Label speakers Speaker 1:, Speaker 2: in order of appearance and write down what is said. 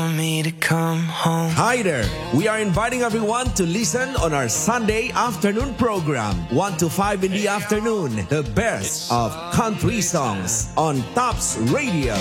Speaker 1: me to come home.
Speaker 2: Hi there! We are inviting everyone to listen on our Sunday afternoon program, 1 to 5 in the afternoon. The best of country songs on Tops Radio.